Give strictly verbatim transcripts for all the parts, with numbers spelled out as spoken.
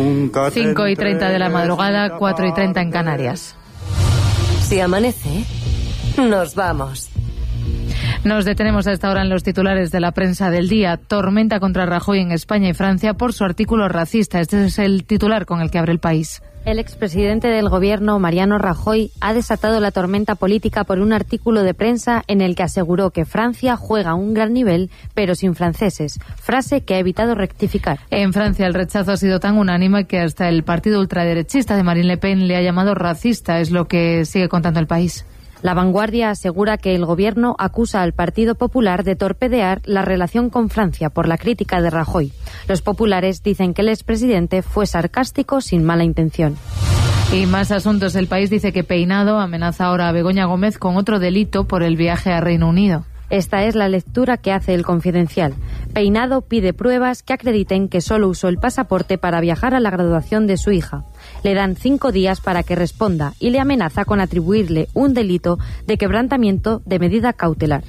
cinco y treinta de la madrugada, cuatro y treinta en Canarias. Si amanece, nos vamos. Nos detenemos a esta hora en los titulares de la prensa del día. Tormenta contra Rajoy en España y Francia por su artículo racista. Este es el titular con el que abre El País. El expresidente del gobierno, Mariano Rajoy, ha desatado la tormenta política por un artículo de prensa en el que aseguró que Francia juega a un gran nivel, pero sin franceses, frase que ha evitado rectificar. En Francia el rechazo ha sido tan unánime que hasta el partido ultraderechista de Marine Le Pen le ha llamado racista, es lo que sigue contando El País. La Vanguardia asegura que el gobierno acusa al Partido Popular de torpedear la relación con Francia por la crítica de Rajoy. Los populares dicen que el expresidente fue sarcástico sin mala intención. Y más asuntos. El País dice que Peinado amenaza ahora a Begoña Gómez con otro delito por el viaje a Reino Unido. Esta es la lectura que hace El Confidencial. Peinado pide pruebas que acrediten que solo usó el pasaporte para viajar a la graduación de su hija. Le dan cinco días para que responda y le amenaza con atribuirle un delito de quebrantamiento de medida cautelar.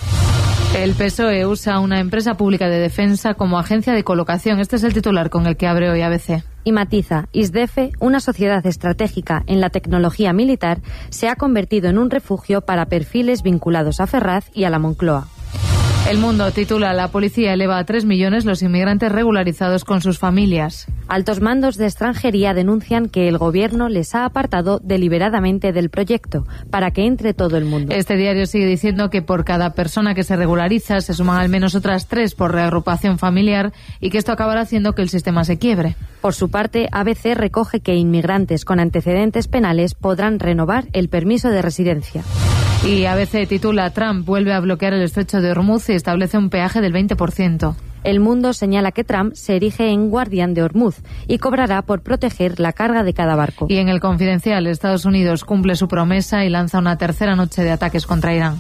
El P S O E usa una empresa pública de defensa como agencia de colocación. Este es el titular con el que abre hoy A B C. Y matiza, ISDEFE, una sociedad estratégica en la tecnología militar, se ha convertido en un refugio para perfiles vinculados a Ferraz y a la Moncloa. El Mundo titula: La policía eleva a tres millones los inmigrantes regularizados con sus familias. Altos mandos de extranjería denuncian que el gobierno les ha apartado deliberadamente del proyecto para que entre todo el mundo. Este diario sigue diciendo que por cada persona que se regulariza se suman al menos otras tres por reagrupación familiar y que esto acabará haciendo que el sistema se quiebre. Por su parte, A B C recoge que inmigrantes con antecedentes penales podrán renovar el permiso de residencia. Y A B C titula: Trump vuelve a bloquear el estrecho de Hormuz y establece un peaje del veinte por ciento. El Mundo señala que Trump se erige en guardián de Hormuz y cobrará por proteger la carga de cada barco. Y en El Confidencial, Estados Unidos cumple su promesa y lanza una tercera noche de ataques contra Irán.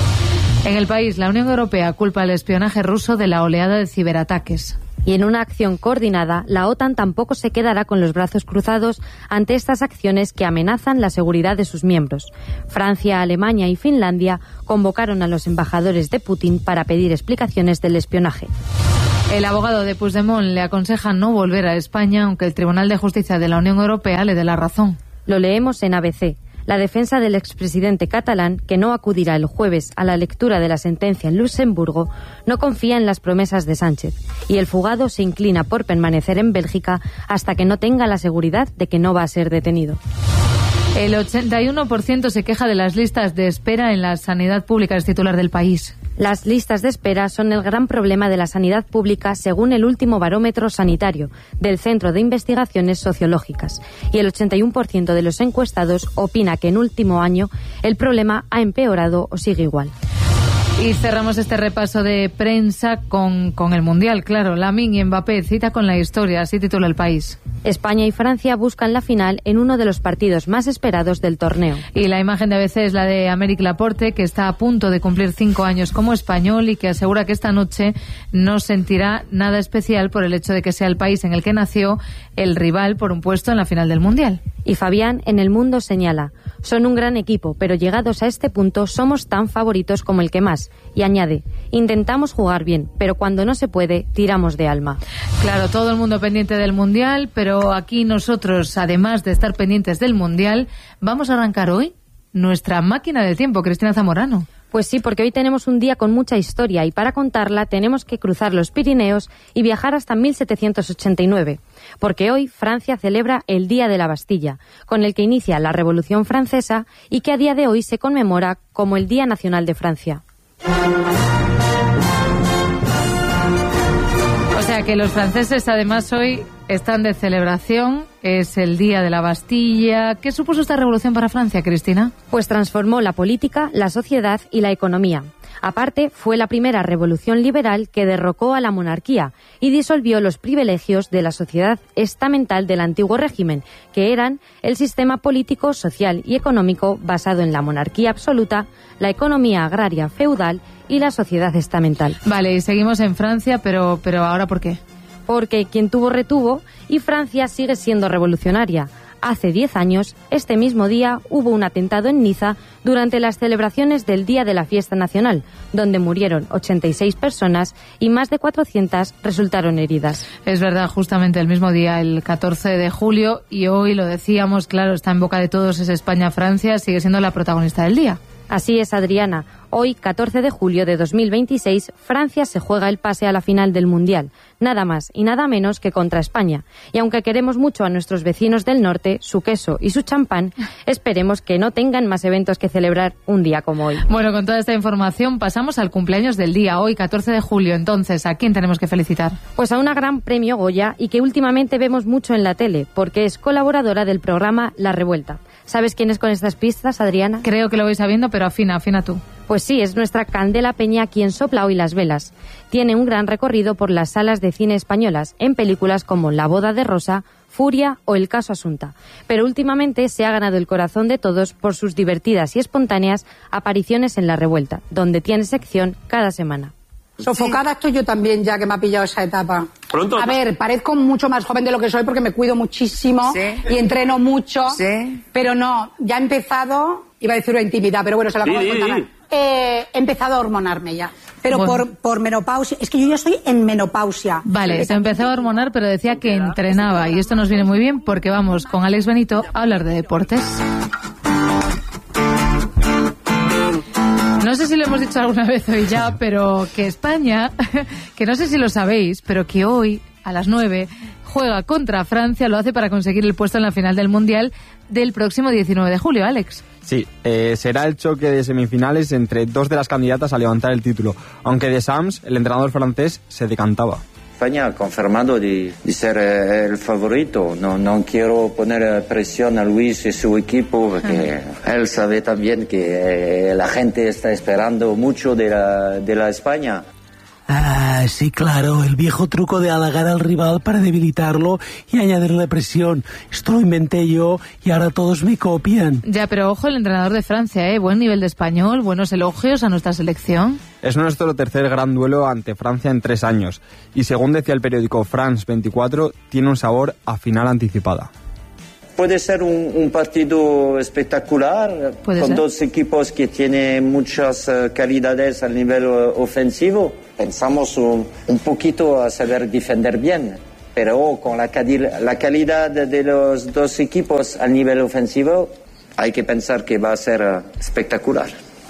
En El País, la Unión Europea culpa al espionaje ruso de la oleada de ciberataques. Y en una acción coordinada, la OTAN tampoco se quedará con los brazos cruzados ante estas acciones que amenazan la seguridad de sus miembros. Francia, Alemania y Finlandia convocaron a los embajadores de Putin para pedir explicaciones del espionaje. El abogado de Puigdemont le aconseja no volver a España, aunque el Tribunal de Justicia de la Unión Europea le dé la razón. Lo leemos en A B C. La defensa del expresidente catalán, que no acudirá el jueves a la lectura de la sentencia en Luxemburgo, no confía en las promesas de Sánchez y el fugado se inclina por permanecer en Bélgica hasta que no tenga la seguridad de que no va a ser detenido. El ochenta y uno por ciento se queja de las listas de espera en la sanidad pública, es titular del País. Las listas de espera son el gran problema de la sanidad pública según el último barómetro sanitario del Centro de Investigaciones Sociológicas. Y el ochenta y uno por ciento de los encuestados opina que en último año el problema ha empeorado o sigue igual. Y cerramos este repaso de prensa con, con el Mundial, claro. Lamine y Mbappé, cita con la historia, así titula El País. España y Francia buscan la final en uno de los partidos más esperados del torneo. Y la imagen de A B C es la de Améric Laporte, que está a punto de cumplir cinco años como español y que asegura que esta noche no sentirá nada especial por el hecho de que sea el país en el que nació el rival por un puesto en la final del Mundial. Y Fabián en El Mundo señala: son un gran equipo, pero llegados a este punto somos tan favoritos como el que más. Y añade: intentamos jugar bien, pero cuando no se puede, tiramos de alma. Claro, todo el mundo pendiente del Mundial, pero aquí nosotros, además de estar pendientes del Mundial, vamos a arrancar hoy nuestra máquina del tiempo, Cristina Zamorano. Pues sí, porque hoy tenemos un día con mucha historia y para contarla tenemos que cruzar los Pirineos y viajar hasta mil setecientos ochenta y nueve, porque hoy Francia celebra el Día de la Bastilla, con el que inicia la Revolución Francesa y que a día de hoy se conmemora como el Día Nacional de Francia. O sea que los franceses además hoy están de celebración, es el Día de la Bastilla. ¿Qué supuso esta revolución para Francia, Cristina? Pues transformó la política, la sociedad y la economía. Aparte, fue la primera revolución liberal que derrocó a la monarquía y disolvió los privilegios de la sociedad estamental del antiguo régimen, que eran el sistema político, social y económico basado en la monarquía absoluta, la economía agraria feudal y la sociedad estamental. Vale, y seguimos en Francia, pero, pero ¿ahora por qué? Porque quien tuvo retuvo y Francia sigue siendo revolucionaria. Hace diez años, este mismo día, hubo un atentado en Niza durante las celebraciones del Día de la Fiesta Nacional, donde murieron ochenta y seis personas y más de cuatrocientas resultaron heridas. Es verdad, justamente el mismo día, el catorce de julio, y hoy lo decíamos, claro, está en boca de todos, es España-Francia, sigue siendo la protagonista del día. Así es, Adriana. Hoy, catorce de julio de dos mil veintiséis, Francia se juega el pase a la final del Mundial, nada más y nada menos que contra España. Y aunque queremos mucho a nuestros vecinos del norte, su queso y su champán, esperemos que no tengan más eventos que celebrar un día como hoy. Bueno, con toda esta información pasamos al cumpleaños del día, hoy catorce de julio. Entonces, ¿a quién tenemos que felicitar? Pues a una gran premio Goya y que últimamente vemos mucho en la tele, porque es colaboradora del programa La Revuelta. ¿Sabes quién es con estas pistas, Adriana? Creo que lo voy sabiendo, pero afina, afina tú. Pues sí, es nuestra Candela Peña quien sopla hoy las velas. Tiene un gran recorrido por las salas de cine españolas, en películas como La boda de Rosa, Furia o El caso Asunta. Pero últimamente se ha ganado el corazón de todos por sus divertidas y espontáneas apariciones en La Revuelta, donde tiene sección cada semana. Sofocada estoy yo también, ya que me ha pillado esa etapa. Pronto. A ver, parezco mucho más joven de lo que soy porque me cuido muchísimo ¿Sí? y entreno mucho. ¿Sí? Pero no, ya he empezado, iba a decir una intimidad, pero bueno, se la acabo Sí, de contar. sí. Eh, he empezado a hormonarme ya. Pero Bueno. por, por menopausia. Es que yo ya estoy en menopausia. Vale, se empezó a hormonar, pero decía que entrenaba. Y esto nos viene muy bien porque vamos con Alex Benito a hablar de deportes. No sé si lo hemos dicho alguna vez hoy ya, pero que España, que no sé si lo sabéis, pero que hoy, a las nueve, juega contra Francia, lo hace para conseguir el puesto en la final del Mundial del próximo diecinueve de julio, Alex. Sí, eh, será el choque de semifinales entre dos de las candidatas a levantar el título, aunque Deschamps, el entrenador francés, se decantaba. España ha confirmado de, de ser eh, el favorito. No, no quiero poner presión a Luis y su equipo, porque uh-huh. él sabe también que eh, la gente está esperando mucho de la, de la España. Ah, sí, claro, el viejo truco de halagar al rival para debilitarlo y añadirle presión. Esto lo inventé yo y ahora todos me copian. Ya, pero ojo el entrenador de Francia, ¿eh? Buen nivel de español, buenos elogios a nuestra selección. Es nuestro tercer gran duelo ante Francia en tres años y según decía el periódico France veinticuatro, tiene un sabor a final anticipada. Puede ser un, un partido espectacular, con ser? dos equipos que tienen muchas uh, calidades al nivel uh, ofensivo. Pensamos un, un poquito a saber defender bien, pero con la, cali- la calidad de los dos equipos al nivel ofensivo, hay que pensar que va a ser uh, espectacular.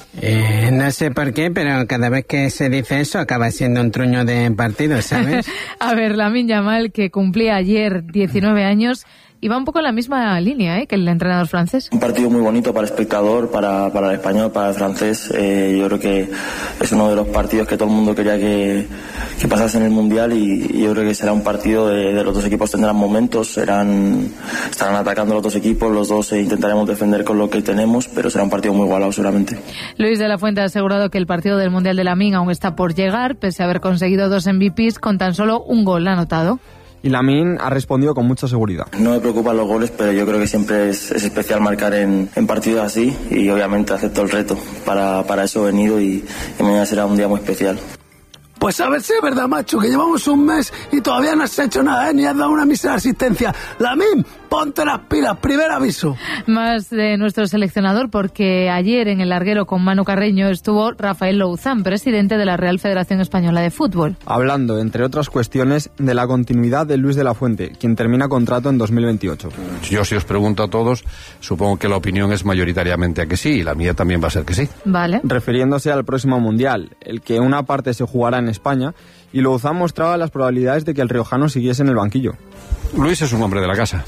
Eh, no sé por qué, pero cada vez que se dice eso acaba siendo un truño de partido, ¿sabes? A ver, Lamine Yamal, que cumplía ayer diecinueve años, y va un poco en la misma línea ¿eh? que el entrenador francés. Un partido muy bonito para el espectador, para, para el español, para el francés. Eh, yo creo que es uno de los partidos que todo el mundo quería que, que pasase en el Mundial y, y yo creo que será un partido de, de los dos equipos tendrán momentos, serán, estarán atacando los dos equipos, los dos eh, intentaremos defender con lo que tenemos, pero será un partido muy igualado seguramente. Luis de la Fuente ha asegurado que el partido del Mundial de Lamine aún está por llegar, pese a haber conseguido dos M V Pes con tan solo un gol anotado. Y Lamine ha respondido con mucha seguridad. No me preocupan los goles, pero yo creo que siempre es, es especial marcar en, en partidos así y obviamente acepto el reto. Para, para eso he venido y, y mañana será un día muy especial. Pues a ver si es verdad, macho, que llevamos un mes y todavía no has hecho nada, ¿eh? Ni has dado una mísera asistencia. Lamine, ponte las pilas, primer aviso. Más de nuestro seleccionador, porque ayer en el larguero con Manu Carreño estuvo Rafael Louzán, presidente de la Real Federación Española de Fútbol. Hablando, entre otras cuestiones, de la continuidad de Luis de la Fuente, quien termina contrato en dos mil veintiocho. Yo si os pregunto a todos, supongo que la opinión es mayoritariamente a que sí, y la mía también va a ser que sí. Vale. Refiriéndose al próximo Mundial, el que una parte se jugará en España, y Louzán mostraba las probabilidades de que el riojano siguiese en el banquillo. Luis es un hombre de la casa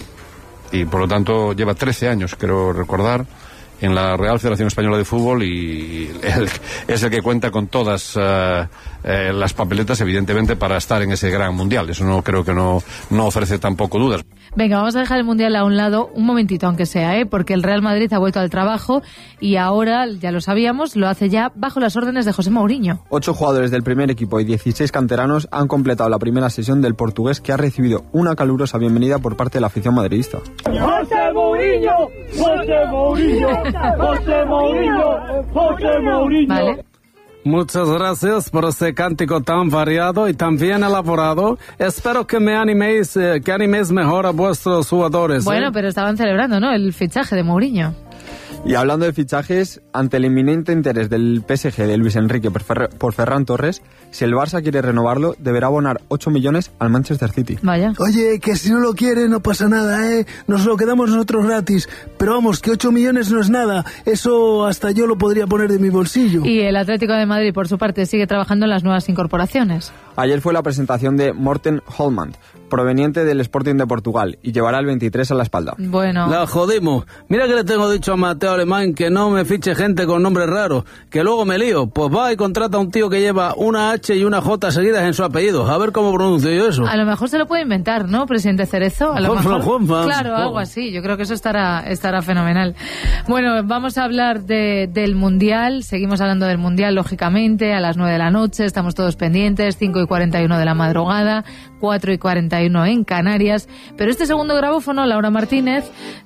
y por lo tanto lleva trece años, creo recordar, en la Real Federación Española de Fútbol y él es el que cuenta con todas uh, eh, las papeletas, evidentemente, para estar en ese gran Mundial. Eso no creo que no, no ofrece tampoco dudas. Venga, vamos a dejar el Mundial a un lado un momentito, aunque sea, ¿eh? Porque el Real Madrid ha vuelto al trabajo y ahora, ya lo sabíamos, lo hace ya bajo las órdenes de José Mourinho. Ocho jugadores del primer equipo y dieciséis canteranos han completado la primera sesión del portugués, que ha recibido una calurosa bienvenida por parte de la afición madridista. ¡José Mourinho! ¡José Mourinho! ¡José Mourinho! ¡José Mourinho! Vale. Muchas gracias por ese cántico tan variado y tan bien elaborado. Espero que me animéis, eh, que animéis mejor a vuestros jugadores. Bueno, ¿eh? pero estaban celebrando, ¿no?, el fichaje de Mourinho. Y hablando de fichajes, ante el inminente interés del P S G de Luis Enrique por, Fer- por Ferran Torres, si el Barça quiere renovarlo, deberá abonar ocho millones al Manchester City. Vaya. Oye, que si no lo quiere no pasa nada, ¿eh? Nos lo quedamos nosotros gratis. Pero vamos, que ocho millones no es nada. Eso hasta yo lo podría poner de mi bolsillo. Y el Atlético de Madrid, por su parte, sigue trabajando en las nuevas incorporaciones. Ayer fue la presentación de Morten Holman, proveniente del Sporting de Portugal, y llevará el veintitrés a la espalda. Bueno. La jodimos. Mira que le tengo dicho a Mateo Alemán que no me fiche gente con nombres raros, que luego me lío. Pues va y contrata a un tío que lleva una H y una J seguidas en su apellido. A ver cómo pronuncio yo eso. A lo mejor se lo puede inventar, ¿no, presidente Cerezo? A lo Juanfran, mejor. Juanfran. Claro, algo así. Yo creo que eso estará, estará fenomenal. Bueno, vamos a hablar de, del Mundial. Seguimos hablando del Mundial, lógicamente, a las nueve de la noche. Estamos todos pendientes. cinco y cuarenta y uno de la madrugada. cuatro y cuarenta y uno en Canarias. Pero este segundo grabófono, Laura Martínez,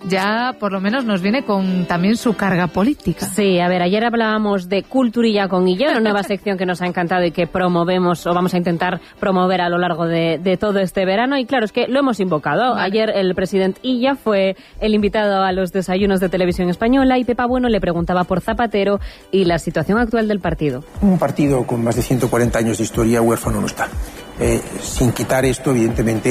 ya por lo menos nos viene con también su carga política. Sí, a ver, ayer hablábamos de Culturilla con Illa, una nueva sección que nos ha encantado y que promovemos o vamos a intentar promover a lo largo de, de todo este verano. Y claro, es que lo hemos invocado. Vale. Ayer el presidente Illa fue el invitado a los desayunos de Televisión Española y Pepa Bueno le preguntaba por Zapatero y la situación actual del partido. Un partido con más de ciento cuarenta años de historia huérfano no está. Eh, sin quitar esto, evidentemente,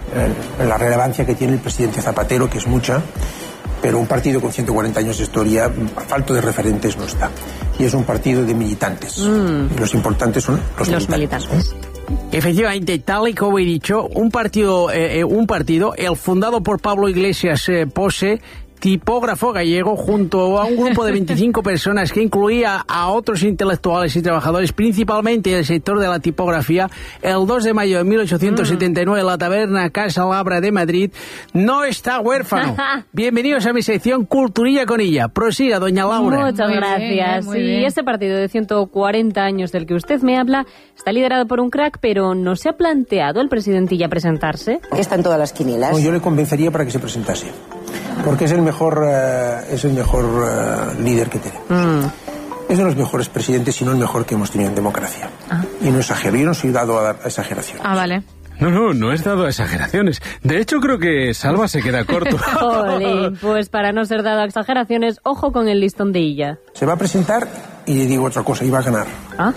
eh, la relevancia que tiene el presidente Zapatero, que es mucha, pero un partido con ciento cuarenta años de historia, falto de referentes, no está. Y es un partido de militantes. Mm. Y los importantes son los, los militantes. militantes. Efectivamente, tal y como he dicho, un partido, eh, un partido, el fundado por Pablo Iglesias eh, Pose, tipógrafo gallego, junto a un grupo de veinticinco personas que incluía a otros intelectuales y trabajadores, principalmente del sector de la tipografía, el dos de mayo de mil ochocientos setenta y nueve en la taberna Casa Labra de Madrid, no está huérfano. Bienvenidos a mi sección Culturilla con Illa. Prosiga, doña Laura. Muchas muy gracias. Bien, sí, ese partido de ciento cuarenta años del que usted me habla está liderado por un crack, pero ¿no se ha planteado el presidente Illa presentarse? Está en todas las quinielas. No, yo le convencería para que se presentase. Porque es el mejor, uh, es el mejor uh, líder que tenemos. Mm. Es de los mejores presidentes, si no el mejor que hemos tenido en democracia. Ah. Y no exagero, yo no soy dado a dar exageraciones. Ah, vale. No, no, no es dado a exageraciones. De hecho, creo que Salva se queda corto. Jolín, pues para no ser dado a exageraciones, ojo con el listón de Illa. Se va a presentar y le digo otra cosa, y va a ganar. ¿Ah?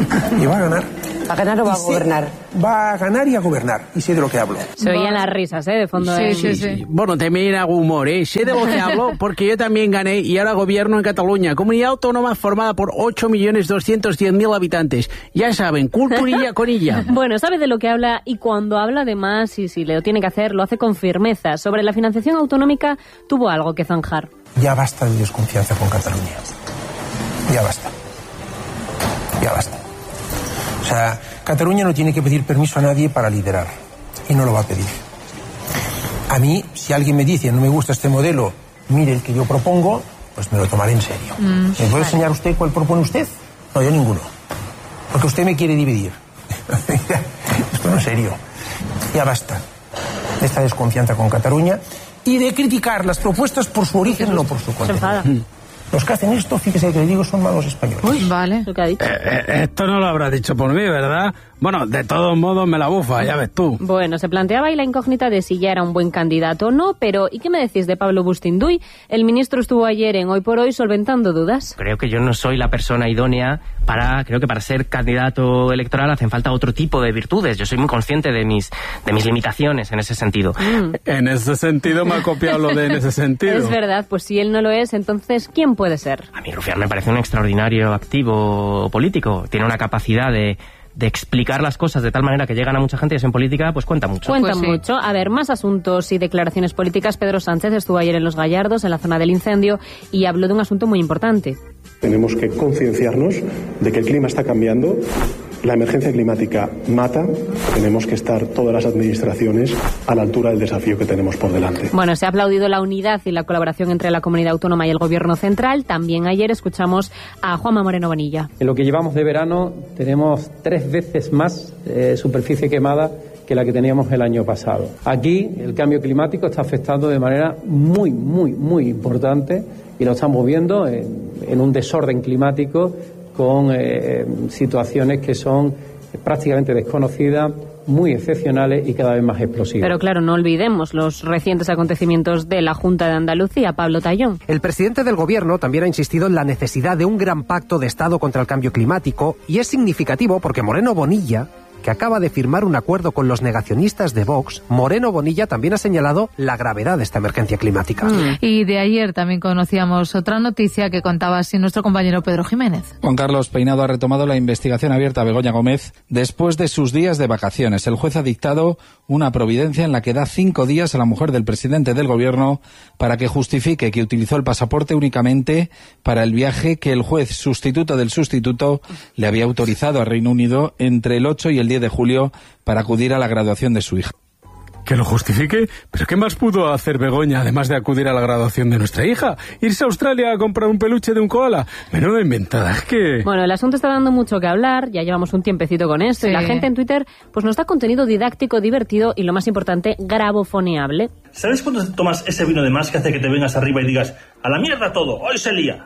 Y va a ganar. ¿Va a ganar o va a gobernar? Va a ganar y a gobernar, y sé de lo que hablo. Se oían las risas, ¿eh? De fondo. Sí, de... sí, sí, sí. Bueno, también hago humor, ¿eh? Sé de lo que hablo porque yo también gané y ahora gobierno en Cataluña, comunidad autónoma formada por ocho millones doscientos diez mil habitantes. Ya saben, Culturilla con Illa. Bueno, sabe de lo que habla y cuando habla además, y si le lo tiene que hacer, lo hace con firmeza. Sobre la financiación autonómica tuvo algo que zanjar. Ya basta de desconfianza con Cataluña. Ya basta. Ya basta. O sea, Cataluña no tiene que pedir permiso a nadie para liderar. Y no lo va a pedir. A mí, si alguien me dice, no me gusta este modelo, mire el que yo propongo, pues me lo tomaré en serio. Mm, ¿Me puede vale. enseñar usted cuál propone usted? No, yo ninguno. Porque usted me quiere dividir. Esto no es serio. Ya basta de esta desconfianza con Cataluña y de criticar las propuestas por su origen, no por su contenido. Los que hacen esto, fíjese que le digo, son malos españoles. Uy, vale. Lo que ha dicho. Eh, eh, esto no lo habrá dicho por mí, ¿verdad? Bueno, de todos modos me la bufa, ya ves tú. Bueno, se planteaba ahí la incógnita de si ya era un buen candidato o no, pero ¿y qué me decís de Pablo Bustinduy? El ministro estuvo ayer en Hoy por Hoy solventando dudas. Creo que yo no soy la persona idónea para, creo que para ser candidato electoral hacen falta otro tipo de virtudes. Yo soy muy consciente de mis, de mis limitaciones en ese sentido. Mm. En ese sentido me ha copiado lo de en ese sentido. Es verdad, pues si él no lo es, entonces ¿quién puede ser? A mí Rufián me parece un extraordinario activo político. Tiene una capacidad de... de explicar las cosas de tal manera que llegan a mucha gente y eso en política pues cuenta mucho. Cuenta pues sí. mucho. A ver, más asuntos y declaraciones políticas. Pedro Sánchez estuvo ayer en Los Gallardos, en la zona del incendio, y habló de un asunto muy importante. Tenemos que concienciarnos de que el clima está cambiando. La emergencia climática mata. Tenemos que estar todas las administraciones a la altura del desafío que tenemos por delante. Bueno, se ha aplaudido la unidad y la colaboración entre la comunidad autónoma y el gobierno central. También ayer escuchamos a Juanma Moreno Bonilla. En lo que llevamos de verano tenemos tres veces más eh, superficie quemada que la que teníamos el año pasado. Aquí el cambio climático está afectando de manera muy, muy, muy importante y lo estamos viendo en, en un desorden climático con eh, situaciones que son prácticamente desconocidas, muy excepcionales y cada vez más explosivas. Pero claro, no olvidemos los recientes acontecimientos de la Junta de Andalucía. Pablo Tallón. El presidente del Gobierno también ha insistido en la necesidad de un gran pacto de Estado contra el cambio climático y es significativo porque Moreno Bonilla, que acaba de firmar un acuerdo con los negacionistas de Vox, Moreno Bonilla también ha señalado la gravedad de esta emergencia climática. Mm. Y de ayer también conocíamos otra noticia que contaba así nuestro compañero Pedro Jiménez. Juan Carlos Peinado ha retomado la investigación abierta a Begoña Gómez después de sus días de vacaciones. El juez ha dictado una providencia en la que da cinco días a la mujer del presidente del Gobierno para que justifique que utilizó el pasaporte únicamente para el viaje que el juez sustituto del sustituto le había autorizado a Reino Unido entre el ocho y el diez de julio para acudir a la graduación de su hija. ¿Que lo justifique? ¿Pero qué más pudo hacer Begoña además de acudir a la graduación de nuestra hija? ¿Irse a Australia a comprar un peluche de un koala? Menuda inventada, es que... Bueno, el asunto está dando mucho que hablar, ya llevamos un tiempecito con esto, sí. Y la gente en Twitter pues nos da contenido didáctico, divertido y lo más importante, grabofoneable. ¿Sabes cuando te tomas ese vino de más que hace que te vengas arriba y digas a la mierda todo, hoy se lía?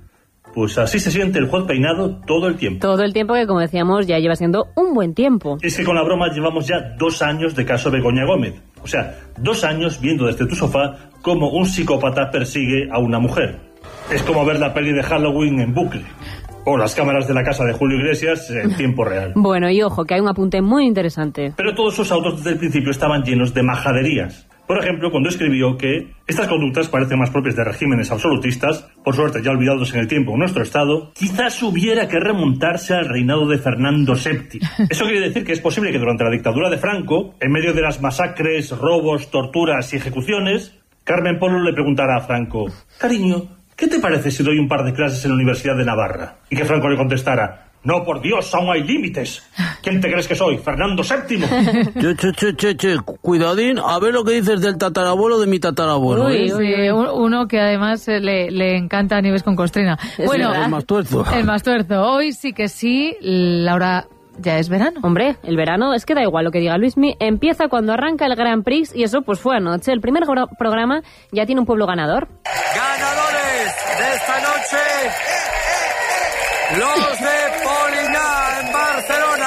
Pues así se siente el juez Peinado todo el tiempo. Todo el tiempo que, como decíamos, ya lleva siendo un buen tiempo. Es que con la broma llevamos ya dos años de caso Begoña Gómez. O sea, dos años viendo desde tu sofá cómo un psicópata persigue a una mujer. Es como ver la peli de Halloween en bucle. O las cámaras de la casa de Julio Iglesias en tiempo real. Bueno, y ojo, que hay un apunte muy interesante. Pero todos sus autos desde el principio estaban llenos de majaderías. Por ejemplo, cuando escribió que estas conductas parecen más propias de regímenes absolutistas, por suerte ya olvidados en el tiempo en nuestro Estado, quizás hubiera que remontarse al reinado de Fernando séptimo. Eso quiere decir que es posible que durante la dictadura de Franco, en medio de las masacres, robos, torturas y ejecuciones, Carmen Polo le preguntara a Franco: cariño, ¿qué te parece si doy un par de clases en la Universidad de Navarra? Y que Franco le contestara: no, por Dios, aún hay límites. ¿Quién te crees que soy? ¿Fernando séptimo? Che, che, che, che, che, cuidadín, a ver lo que dices del tatarabuelo de mi tatarabuelo. Uy, ¿eh? uy, uno que además le, le encanta a Nieves con Costrina. Es bueno, el más tuerzo. El más tuerzo. Hoy sí que sí, Laura, ya es verano. Hombre, el verano es que da igual lo que diga Luismi, empieza cuando arranca el Grand Prix y eso pues fue anoche. El primer programa ya tiene un pueblo ganador. Ganadores de esta noche, los de Poliñá en Barcelona.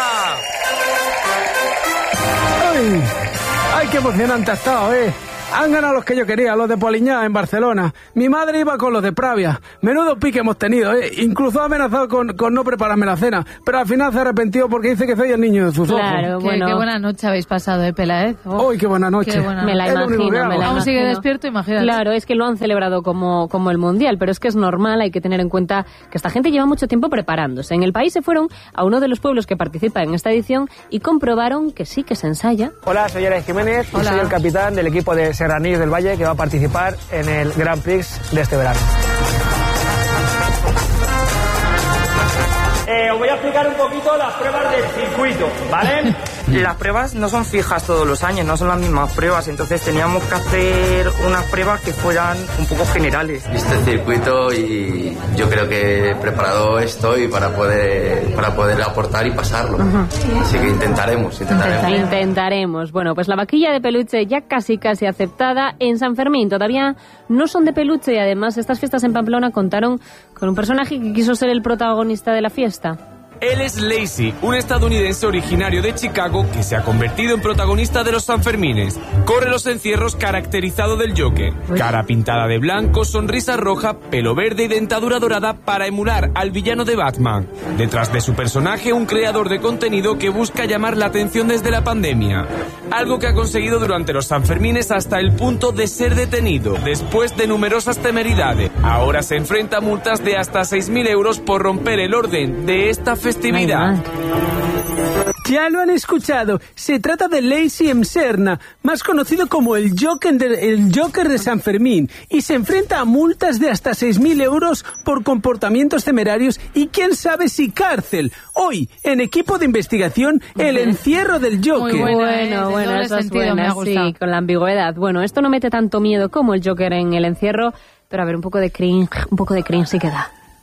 ¡Ay! ¡Ay, qué emocionante ha estado, eh! Han ganado los que yo quería, los de Poliñá en Barcelona. Mi madre iba con los de Pravia. Menudo pique hemos tenido, ¿eh? Incluso ha amenazado con, con no prepararme la cena. Pero al final se ha arrepentido porque dice que soy el niño de sus ojos. Claro, qué, bueno. Qué buena noche habéis pasado, ¿eh, Peláez? Oh, ¡Uy, qué buena noche! Qué buena me la noche. imagino, me la Aún sigue despierto, imagínate. Claro, es que lo han celebrado como, como el Mundial, pero es que es normal, hay que tener en cuenta que esta gente lleva mucho tiempo preparándose. En el país se fueron a uno de los pueblos que participa en esta edición y comprobaron que sí que se ensaya. Hola, soy Alex Jiménez y soy el capitán del equipo de Serranillos del Valle que va a participar en el Grand Prix de este verano. Eh, os voy a explicar un poquito las pruebas del circuito, ¿vale? Las pruebas no son fijas todos los años, no son las mismas pruebas, entonces teníamos que hacer unas pruebas que fueran un poco generales. Visto el circuito y yo creo que preparado estoy para poder para poder aportar y pasarlo. Uh-huh. Así que intentaremos, intentaremos. Intentaremos. Bueno, pues la vaquilla de peluche ya casi casi aceptada en San Fermín. Todavía no son de peluche y además estas fiestas en Pamplona contaron con un personaje que quiso ser el protagonista de la fiesta. Él es Lacey, un estadounidense originario de Chicago que se ha convertido en protagonista de los Sanfermines. Corre los encierros caracterizado del Joker. Cara pintada de blanco, sonrisa roja, pelo verde y dentadura dorada para emular al villano de Batman. Detrás de su personaje, un creador de contenido que busca llamar la atención desde la pandemia. Algo que ha conseguido durante los Sanfermines hasta el punto de ser detenido, después de numerosas temeridades. Ahora se enfrenta a multas de hasta seis mil euros por romper el orden de esta festividad. Ya lo han escuchado, se trata de Lacey M. Serna, más conocido como el Joker de, el Joker de San Fermín, y se enfrenta a multas de hasta seis mil euros por comportamientos temerarios y quién sabe si cárcel. Hoy, en equipo de investigación, el encierro del Joker. Muy bueno, bueno, bueno eso es bueno, sí, con la ambigüedad. Bueno, esto no mete tanto miedo como el Joker en el encierro, pero a ver, un poco de cringe, un poco de cringe sí que da.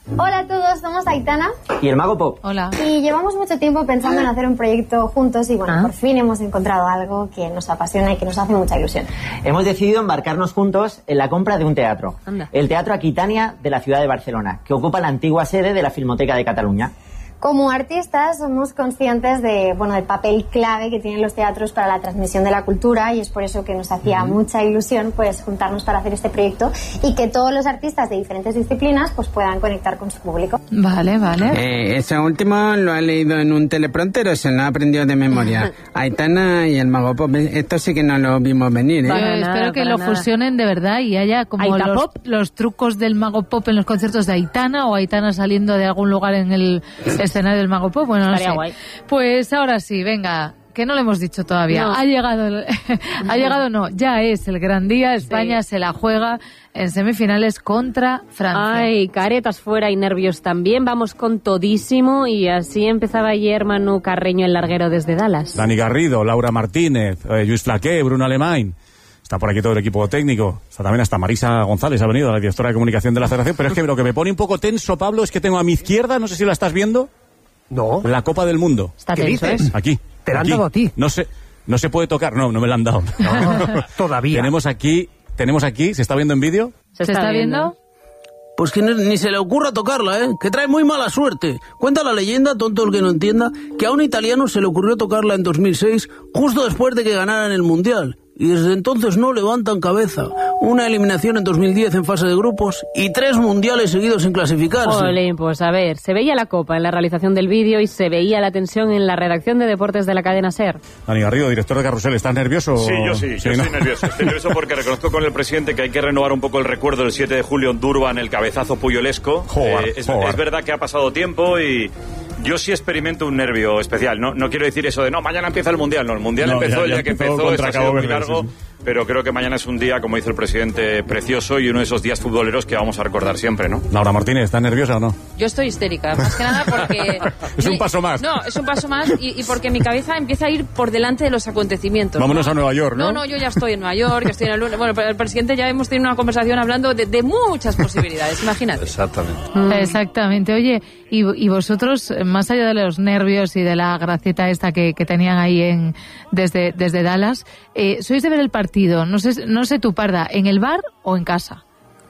Hola a todos, somos Aitana y el Mago Pop. Hola. Y llevamos mucho tiempo pensando en hacer un proyecto juntos y bueno, ¿Ah? por fin hemos encontrado algo que nos apasiona y que nos hace mucha ilusión. Hemos decidido embarcarnos juntos en la compra de un teatro. Anda. El Teatro Aquitania de la ciudad de Barcelona, que ocupa la antigua sede de la Filmoteca de Cataluña. Como artistas somos conscientes de, bueno, del papel clave que tienen los teatros para la transmisión de la cultura y es por eso que nos hacía mucha ilusión pues juntarnos para hacer este proyecto y que todos los artistas de diferentes disciplinas pues puedan conectar con su público. Vale, vale. Eh, eso último lo ha leído en un teleprompter o se lo ha aprendido de memoria. Aitana y el Mago Pop, esto sí que no lo vimos venir, ¿eh? Yo espero que lo nada. fusionen de verdad y haya como Aita los, Pop. los trucos del Mago Pop en los conciertos de Aitana o Aitana saliendo de algún lugar en el escenario del Mago Pop. Bueno, no Estaría sé. guay. Pues ahora sí, venga, que no lo hemos dicho todavía. No. Ha llegado, el- ha llegado no, ya es el gran día. España se la juega en semifinales contra Francia. Ay, caretas fuera y nervios también. Vamos con todísimo y así empezaba ayer Manu Carreño, el larguero desde Dallas. Dani Garrido, Laura Martínez, eh, Lluís Flaqué, Bruno Alemany. Está por aquí todo el equipo técnico. Está también hasta Marisa González, ha venido, la directora de comunicación de la Federación. Pero es que lo que me pone un poco tenso, Pablo, es que tengo a mi izquierda, no sé si la estás viendo. No. La Copa del Mundo. Está ¿Qué tenso, dices? ¿eh? Aquí. Te la han aquí. dado a ti. No se, no se puede tocar. No, no me la han dado. Todavía. Tenemos aquí, tenemos aquí, ¿se está viendo en vídeo? ¿Se está viendo? Pues que ni, ni se le ocurra tocarla, ¿eh? Que trae muy mala suerte. Cuenta la leyenda, tonto el que no entienda, que a un italiano se le ocurrió tocarla en dos mil seis, justo después de que ganaran el Mundial. Y desde entonces no levantan cabeza. Una eliminación en dos mil diez en fase de grupos y tres mundiales seguidos sin clasificarse. Jolín, pues a ver, se veía la copa en la realización del vídeo y se veía la tensión en la redacción de deportes de la cadena SER. Dani Garrido, director de Carrusel, ¿estás nervioso? Sí, yo sí, yo ¿no? estoy nervioso. Estoy nervioso porque reconozco con el presidente que hay que renovar un poco el recuerdo del siete de julio en Durban, el cabezazo puyolesco. Joder, Eh, es, joder. es verdad que ha pasado tiempo y yo sí experimento un nervio especial. No, no quiero decir eso de, no, mañana empieza el Mundial. No, el Mundial No, empezó ya- el ya día que empezó empezó, contra esto ha sido Cabo muy Verde, largo. sí, sí. Pero creo que mañana es un día, como dice el presidente, precioso y uno de esos días futboleros que vamos a recordar siempre, ¿no? Laura Martínez, ¿estás nerviosa o no? Yo estoy histérica, más que nada porque... Es un paso más. No, es un paso más y, y porque mi cabeza empieza a ir por delante de los acontecimientos. Vámonos ¿no? a Nueva York, ¿no? No, no, yo ya estoy en Nueva York, estoy en el lunes. Bueno, pero el presidente ya hemos tenido una conversación hablando de, de muchas posibilidades, imagínate. Exactamente. Exactamente. Oye, y, y vosotros, más allá de los nervios y de la gracieta esta que, que tenían ahí en desde, desde Dallas, eh, ¿sois de ver el partido? No sé, no sé tú, Parda, ¿en el bar o en casa?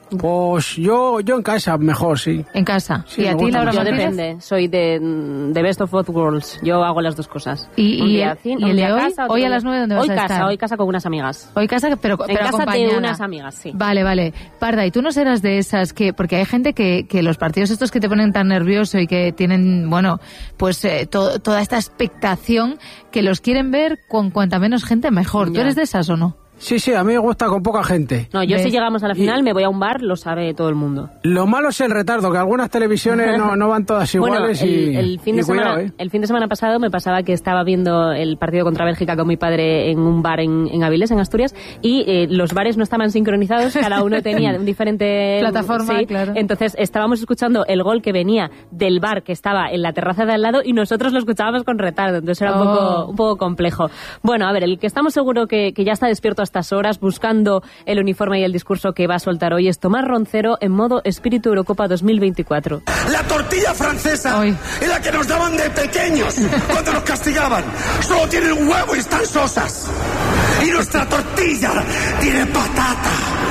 Pues yo, yo en casa mejor, sí. En casa. Sí, ¿Y me a ti, gusta Laura Yo Martínez? depende, soy de, de Best of Both Worlds. Yo hago las dos cosas. ¿Y, Un y día el, cine, y un el día de hoy? casa, otro ¿Hoy a día- las nueve dónde vas Hoy a casa, estar? hoy casa con unas amigas. Hoy casa, pero, En pero casa de acompañada. unas amigas, sí. Vale, vale. Parda, ¿y tú no serás de esas que...? Porque hay gente que, que los partidos estos que te ponen tan nervioso y que tienen, bueno, pues eh, to- toda esta expectación, que los quieren ver con cuanta menos gente mejor. ¿Tú Ya. eres de esas o no? Sí, sí, a mí me gusta con poca gente. No, yo ¿Ves? si llegamos a la final me voy a un bar, lo sabe todo el mundo. Lo malo es el retardo, que algunas televisiones no, no van todas iguales bueno, el, y, el fin y de cuidado, semana, ¿eh? el fin de semana pasado me pasaba que estaba viendo el partido contra Bélgica con mi padre en un bar en, en Avilés, en Asturias, y eh, los bares no estaban sincronizados, cada uno tenía un diferente Plataforma, sí. claro. Entonces estábamos escuchando el gol que venía del bar que estaba en la terraza de al lado y nosotros lo escuchábamos con retardo, entonces era un, Oh. poco, un poco complejo. Bueno, a ver, el que estamos seguro que, que ya está despierto a estas horas buscando el uniforme y el discurso que va a soltar hoy es Tomás Roncero en modo Espíritu Eurocopa dos mil veinticuatro. La tortilla francesa es la que nos daban de pequeños cuando nos castigaban. Solo tienen un huevo y están sosas. Y nuestra tortilla tiene patata.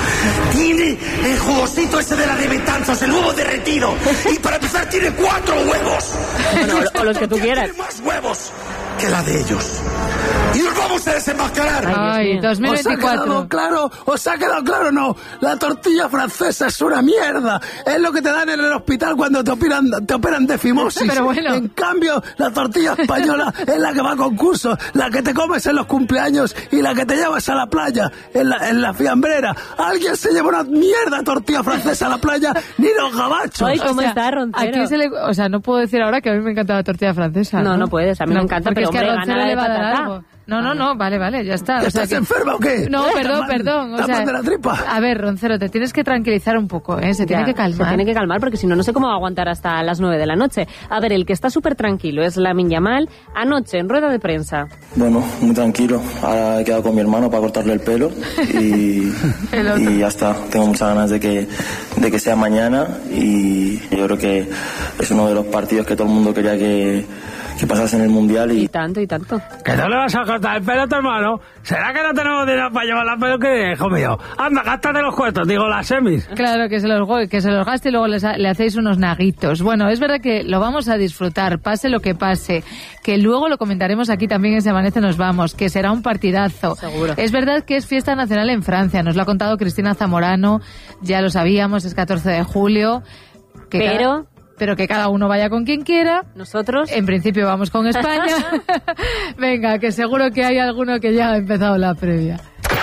Tiene el jugosito ese de la de Betanzos, el huevo derretido. Y para empezar tiene cuatro huevos. Bueno, o- o los que tú quieras. Tiene más huevos que la de ellos. Y nos vamos a desenmascarar. Ay, dos mil ¿Os ha quedado veinticuatro. claro? ¿Os ha quedado claro? No, la tortilla francesa es una mierda. Es lo que te dan en el hospital cuando te operan, te operan de fimosis. Pero bueno. En cambio, la tortilla española es la que va a concurso, la que te comes en los cumpleaños y la que te llevas a la playa, en la, en la fiambrera. Alguien se lleva una mierda tortilla francesa a la playa, ni los gabachos. Ay, ¿cómo O sea, está Roncero? ¿a quién se le- o sea, no puedo decir ahora que a mí me encanta la tortilla francesa. No, no puedes, a mí me encanta, porque pero, es que hombre, a Roncero gana la le de va a dar patata. algo. No, no, no, vale, vale, ya está. O sea ¿Estás que... enferma o qué? No, ¿Eh? perdón, ¿Estás perdón. mal- O sea, estás mal de la tripa? A ver, Roncero, te tienes que tranquilizar un poco, ¿eh? Se tiene Ya, que calmar. Se tiene que calmar porque si no, no sé cómo va a aguantar hasta las nueve de la noche. A ver, el que está súper tranquilo es Lamine Yamal. Anoche, en rueda de prensa. Bueno, muy tranquilo. Ahora he quedado con mi hermano para cortarle el pelo y, y ya está. Tengo muchas ganas de que, de que sea mañana y yo creo que es uno de los partidos que todo el mundo quería que, que pasase en el Mundial. Y, Y tanto, y tanto. ¿Que no le vas a cortar el pelo a tu hermano? ¿Será que no tenemos dinero para llevar la peluquería, hijo mío? Anda, gástate los cuartos, digo, las semis. Claro, que se los, go- que se los gaste y luego les ha- le hacéis unos naguitos. Bueno, es verdad que lo vamos a disfrutar, pase lo que pase, que luego lo comentaremos aquí también en Se Amanece Nos Vamos, que será un partidazo. Seguro. Es verdad que es fiesta nacional en Francia, nos lo ha contado Cristina Zamorano, ya lo sabíamos, es catorce de julio. Que Pero... cada- pero que cada uno vaya con quien quiera. Nosotros. En principio vamos con España. Venga, que seguro que hay alguno que ya ha empezado la previa.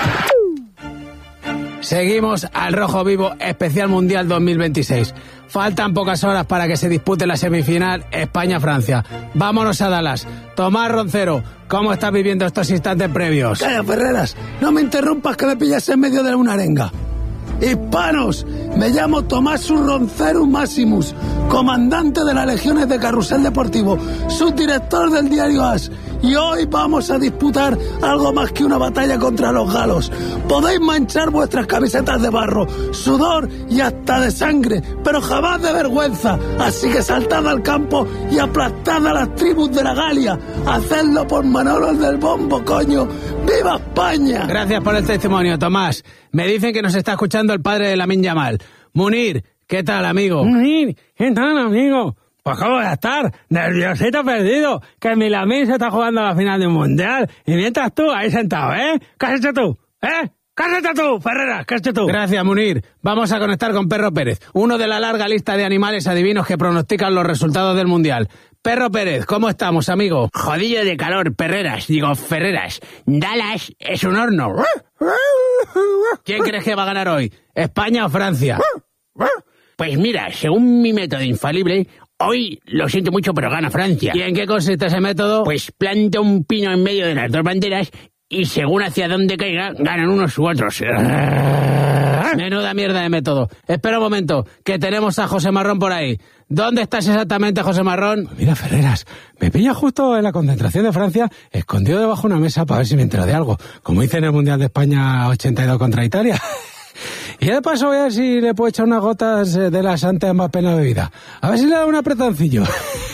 Seguimos al Rojo Vivo Especial Mundial dos mil veintiséis. Faltan pocas horas para que se dispute la semifinal España-Francia. Vámonos a Dallas. Tomás Roncero, ¿cómo estás viviendo estos instantes previos? Calla, Ferreras, no me interrumpas que me pillas en medio de una arenga. Hispanos, me llamo Tomás Ronceru Maximus, comandante de las Legiones de Carrusel Deportivo, subdirector del diario As, y hoy vamos a disputar algo más que una batalla contra los galos. Podéis manchar vuestras camisetas de barro, sudor y hasta de sangre, pero jamás de vergüenza, así que saltad al campo y aplastad a las tribus de la Galia. Hacedlo por Manolo el del Bombo, coño. ¡Viva España! Gracias por el testimonio, Tomás. Me dicen que nos está escuchando el padre de Lamine Yamal. Munir, ¿qué tal, amigo? Munir, ¿qué tal, amigo? Pues cómo voy a estar, nerviosito perdido, que mi Lamine se está jugando a la final de un mundial, y mientras tú ahí sentado, ¿eh? ¿Qué has hecho tú? ¿Eh? ¿Qué has hecho tú, Ferreras? ¿Qué has hecho tú? Gracias, Munir. Vamos a conectar con Perro Pérez, uno de la larga lista de animales adivinos que pronostican los resultados del mundial. Perro Pérez, ¿cómo estamos, amigo? Jodillo de calor, Perreras, digo, Ferreras. Dallas es un horno. ¿Quién crees que va a ganar hoy? ¿España o Francia? Pues mira, según mi método infalible, hoy lo siento mucho, pero gana Francia. ¿Y en qué consiste ese método? Pues planta un pino en medio de las dos banderas y según hacia dónde caiga, ganan unos u otros. Menuda mierda de método. Espera un momento, que tenemos a José Marrón por ahí. ¿Dónde estás exactamente, José Marrón? Pues mira, Ferreras, me pilla justo en la concentración de Francia, escondido debajo de una mesa para ver si me entero de algo, como hice en el Mundial de España ochenta y dos contra Italia. Y de paso voy a ver si le puedo echar unas gotas de la Santa Mbappé en la bebida. A ver si le da un apretoncillo.